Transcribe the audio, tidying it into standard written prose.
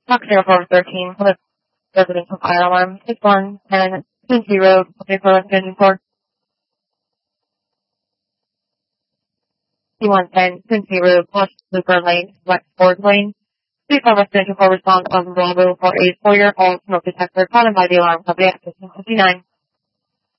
Fox 0413, Plymouth residential fire alarm, 6110 Quincy Road, Plymouth Report. 6110 Quincy Road, West Looper Lane, West Ford Lane. Please call residential for response on Bravo for a 4-year-old smoke detector found by the alarm company at 59.